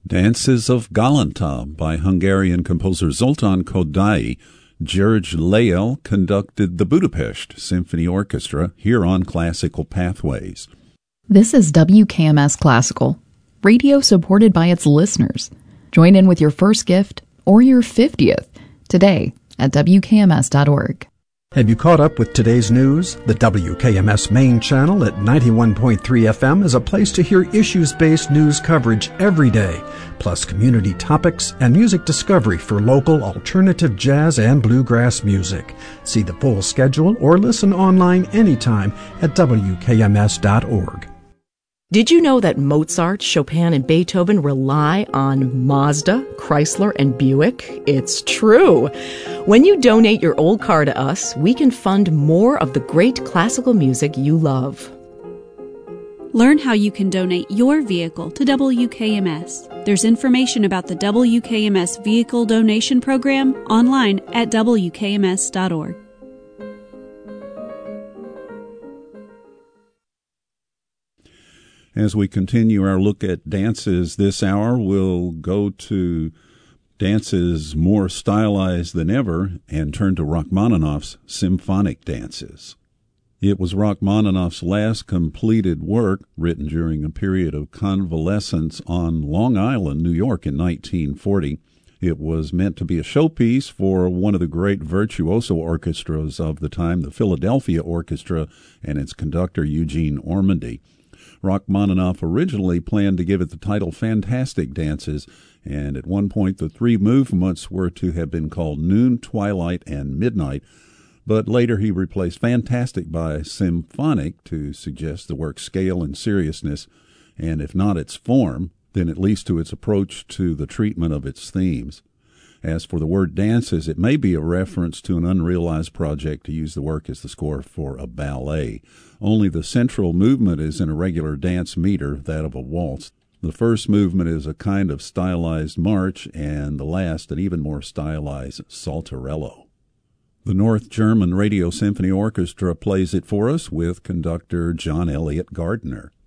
Dances of Galanta by Hungarian composer Zoltán Kodály. George Lael conducted the Budapest Symphony Orchestra here on Classical Pathways. This is WKMS Classical, radio supported by its listeners. Join in with your first gift or your 50th today at WKMS.org. Have you caught up with today's news? The WKMS main channel at 91.3 FM is a place to hear issues-based news coverage every day, plus community topics and music discovery for local alternative jazz and bluegrass music. See the full schedule or listen online anytime at WKMS.org. Did you know that Mozart, Chopin, and Beethoven rely on Mazda, Chrysler, and Buick? It's true. When you donate your old car to us, we can fund more of the great classical music you love. Learn how you can donate your vehicle to WKMS. There's information about the WKMS Vehicle Donation Program online at WKMS.org. As we continue our look at dances this hour, we'll go to dances more stylized than ever and turn to Rachmaninoff's symphonic dances. It was Rachmaninoff's last completed work, written during a period of convalescence on Long Island, New York in 1940. It was meant to be a showpiece for one of the great virtuoso orchestras of the time, the Philadelphia Orchestra, and its conductor Eugene Ormandy. Rachmaninoff originally planned to give it the title Fantastic Dances, and at one point the three movements were to have been called Noon, Twilight, and Midnight, but later he replaced Fantastic by Symphonic to suggest the work's scale and seriousness, and if not its form, then at least to its approach to the treatment of its themes. As for the word dances, it may be a reference to an unrealized project to use the work as the score for a ballet. Only the central movement is in a regular dance meter, that of a waltz. The first movement is a kind of stylized march, and the last an even more stylized saltarello. The North German Radio Symphony Orchestra plays it for us with conductor John Elliott Gardner.